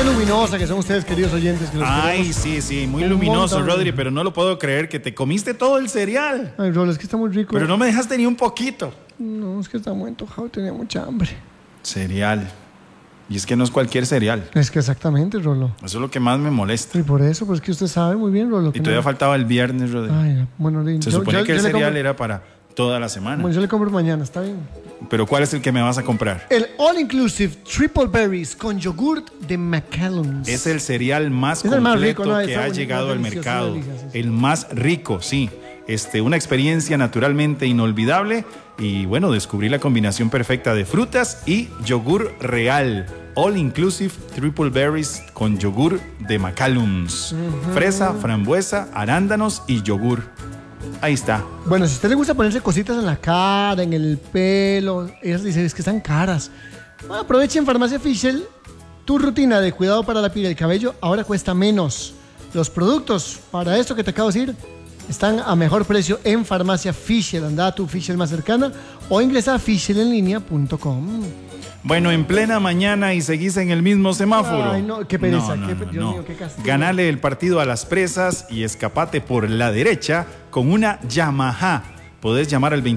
Qué luminosa que son ustedes, queridos oyentes. Que Ay, sí, muy luminoso, montón. Rodri, pero no lo puedo creer que te comiste todo el cereal. Ay, Rolo, es que está muy rico. Pero no me dejaste ni un poquito. No, es que está muy antojado, tenía mucha hambre. Cereal. Y es que no es cualquier cereal. Es que exactamente, Rolo. Eso es lo que más me molesta. Y por eso, pues que usted sabe muy bien, Rolo. Y todavía faltaba el viernes, Rodri. Ay, bueno, se suponía que el cereal era para toda la semana. Bueno, yo le compro mañana, está bien. Pero ¿cuál es el que me vas a comprar? El All Inclusive Triple Berries con yogurt de Macallan's. Es el cereal más completo que ha llegado al mercado. El más rico, sí. Una experiencia naturalmente inolvidable. Y bueno, descubrí la combinación perfecta de frutas y yogur real. All Inclusive Triple Berries con yogur de Macallan's. Fresa, frambuesa, arándanos y yogur. Ahí está. Bueno, si a usted le gusta ponerse cositas en la cara, en el pelo, ellas dicen es que están caras. Aproveche en Farmacia Fischl tu rutina de cuidado para la piel y el cabello. Ahora cuesta menos. Los productos para esto que te acabo de decir están a mejor precio en Farmacia Fischl. Anda a tu Fischl más cercana o ingresa a fischlenlinea.com. Bueno, en plena mañana y seguís en el mismo semáforo. Ay, no, qué pereza. Dios mío, qué castigo. Ganale el partido a las presas y escapate por la derecha con una Yamaha. Podés llamar al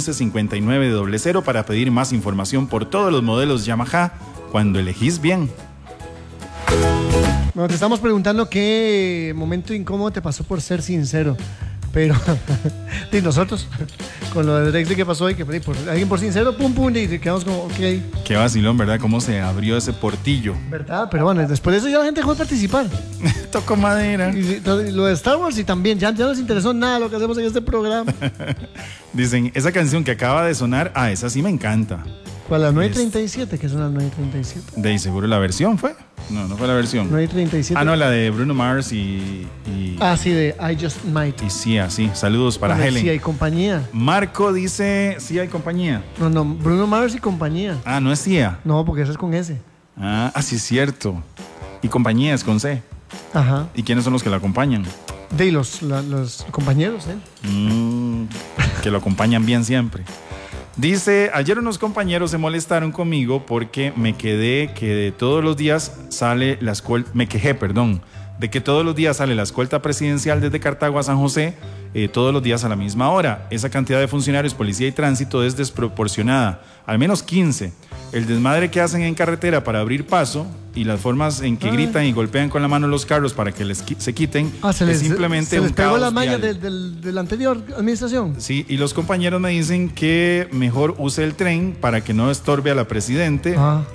2211-5900 para pedir más información por todos los modelos Yamaha cuando elegís bien. Bueno, te estamos preguntando qué momento incómodo te pasó por ser sincero. Pero, y nosotros, con lo de Drexler que pasó hoy, que por alguien por sincero, pum, y quedamos como, ok. Qué vacilón, ¿verdad? Cómo se abrió ese portillo. ¿Verdad? Pero bueno, después de eso ya la gente dejó de participar. Tocó madera. Y lo de Star Wars y también, ya no nos interesó nada lo que hacemos en este programa. Dicen, esa canción que acaba de sonar, esa sí me encanta. ¿Cuál? La 937, que es una 937. De seguro la versión fue. No fue la versión. 937. No, la de Bruno Mars y... sí, de I Just Might. Y Sia, sí. Saludos para Helen. Sí hay compañía. Marco dice, sí hay compañía. No, Bruno Mars y compañía. No es Sia. No, porque eso es con S. Sí es cierto. Y compañía es con C. Ajá. ¿Y quiénes son los que la acompañan? De los compañeros, que lo acompañan bien siempre. Dice, ayer unos compañeros se molestaron conmigo porque me quedé que de todos los días sale la escolta, de que todos los días sale la escolta presidencial desde Cartago a San José, todos los días a la misma hora. Esa cantidad de funcionarios, policía y tránsito es desproporcionada, al menos 15. El desmadre que hacen en carretera para abrir paso y las formas en que gritan y golpean con la mano los carros para que se quiten es simplemente un caos. ¿Se les pegó la malla de la anterior administración? Sí, y los compañeros me dicen que mejor use el tren para que no estorbe a la presidente.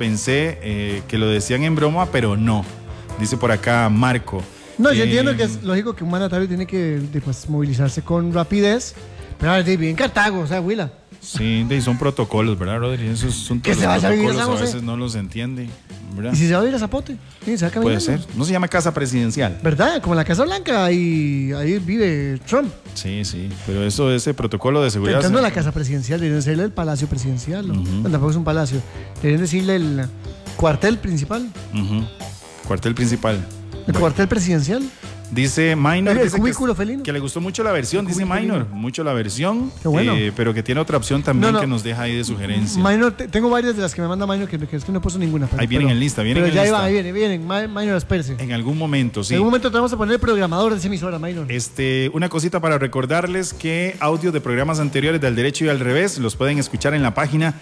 Pensé que lo decían en broma, pero no. Dice por acá Marco. No, yo entiendo que es lógico que un mandatario tiene que movilizarse con rapidez, pero vive en Cartago, o sea, Huila. Sí, son protocolos, ¿verdad, Rodri? Esos son todos los protocolos, a veces no los entiende, ¿verdad? ¿Y si se va a ir a Zapote? Sí, se va puede ser, no se llama Casa Presidencial. ¿Verdad? Como la Casa Blanca, ahí vive Trump. Sí, pero ese protocolo de seguridad... Pero no la Casa Presidencial, deberían decirle el Palacio Presidencial, ¿no? Bueno, tampoco es un palacio. Deberían decirle el cuartel principal. Cuartel principal. ¿El cuartel presidencial? Dice Minor que le gustó mucho la versión, dice Minor, mucho la versión, qué bueno. Pero que tiene otra opción también que nos deja ahí de sugerencia. Minor, tengo varias de las que me manda Minor que es que no he puesto ninguna. Ahí vienen en lista, pero ya iban, ahí vienen, Minor, espérese. En algún momento, sí. En algún momento te vamos a poner el programador de esa emisora, Minor. Una cosita para recordarles que audios de programas anteriores del derecho y al revés los pueden escuchar en la página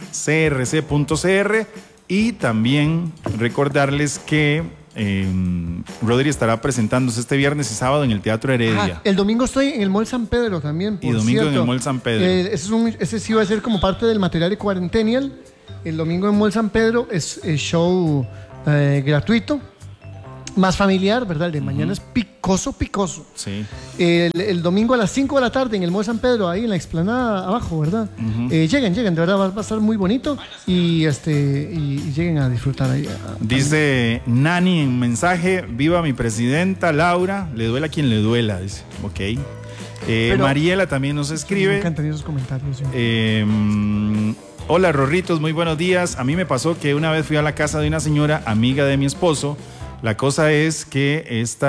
crc.cr y también recordarles que Rodri estará presentándose este viernes y sábado en el Teatro Heredia. El domingo estoy en el Mall San Pedro también. Y domingo en el Mall San Pedro. Ese sí va a ser como parte del material de Cuarentenial. El domingo en Mall San Pedro es show gratuito, más familiar, ¿verdad? El de mañana es picoso. Sí. El domingo a las 5 de la tarde en el Mall San Pedro, ahí en la explanada abajo, ¿verdad? Lleguen, de verdad va a estar muy bonito y lleguen a disfrutar ahí. Dice Nani en mensaje, viva mi presidenta Laura, le duela a quien le duela, dice. Ok. Mariela también nos escribe. Me encantan esos comentarios. Hola Rorritos, muy buenos días. A mí me pasó que una vez fui a la casa de una señora amiga de mi esposo. La cosa es que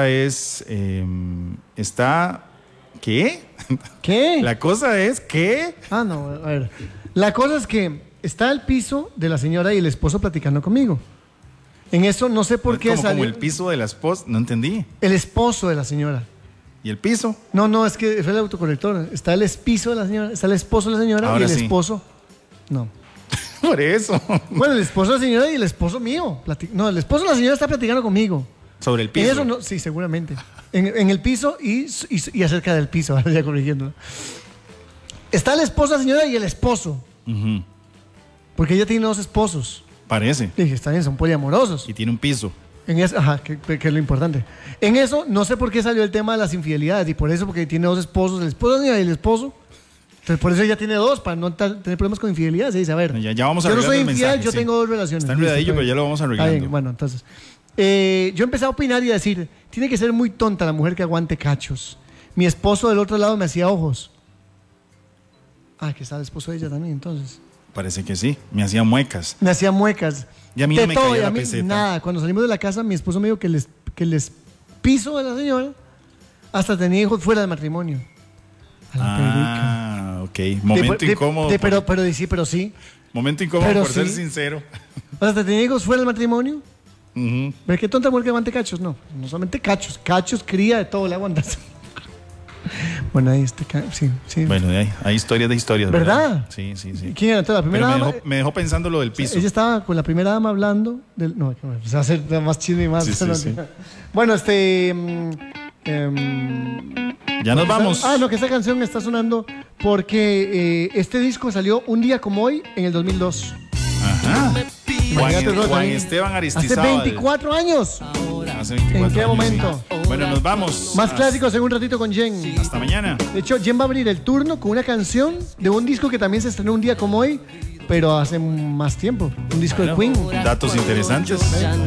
¿qué? ¿Qué? La cosa es que... no, a ver. La cosa es que está el piso de la señora y el esposo platicando conmigo. En eso no sé por qué como salió. el piso de la esposa, no entendí. El esposo de la señora. ¿Y el piso? No, es que fue el autocorrector. Está el espiso de la señora, está el esposo de la señora Ahora y el sí. esposo. No. Por eso. Bueno, el esposo de la señora y el esposo mío. No, el esposo de la señora está platicando conmigo. Sobre el piso. En eso no, sí, seguramente. En el piso y acerca del piso, ahora ya corrigiéndolo. Está el esposo de la señora y el esposo. Ujú. Porque ella tiene dos esposos. Parece. Dije, está bien, son poliamorosos. Y tiene un piso. En eso, ajá, que es lo importante. En eso, no sé por qué salió el tema de las infidelidades. Y por eso, porque tiene dos esposos, el esposo de la señora y el esposo. Entonces, por eso ella tiene dos, para no tener problemas con infidelidades. Se dice, a ver, Ya vamos a yo no soy arreglando el infiel, mensaje, yo sí. tengo dos relaciones. Está enredadillo, Listo, pero ya lo vamos arreglando. Está bien, bueno, entonces. Yo empecé a opinar y a decir, tiene que ser muy tonta la mujer que aguante cachos. Mi esposo del otro lado me hacía ojos. Ah, que está el esposo de ella también, entonces. Parece que sí. Me hacía muecas. Me hacía muecas. Y a mí no me todo, caía y a la mí peseta. nada. Cuando salimos de la casa, mi esposo me dijo que les piso de la señora hasta tenía hijos fuera del matrimonio. A la perica. Ok. Momento incómodo. Pero sí. Momento incómodo Pero por ser sí. sincero. Hasta tenía hijos fuera del matrimonio. Ujú. ¿Pero qué tonta mujer que aguante cachos? No solamente cachos. Cachos, cría, de todo le aguantas. Bueno, ahí sí. Bueno, hay historias de historias. ¿Verdad? Sí. ¿Quién era? Entonces, la primera Pero dama. me dejó pensando lo del piso. Ella estaba con la primera dama hablando del. No, se va a hacer más chisme y más. Sí. Bueno, Ya nos vamos. No, que esta canción está sonando porque este disco salió un día como hoy en el 2002. Ajá. Imagínate, Rod, Juan también. Esteban Hace Aristizábal. 24 años. Hace 24 ¿En qué años, momento? sí. Bueno, nos vamos. Más clásicos en un ratito con Jen. Hasta mañana. De hecho, Jen va a abrir el turno con una canción de un disco que también se estrenó un día como hoy, pero hace más tiempo. Un disco de Queen. Datos interesantes.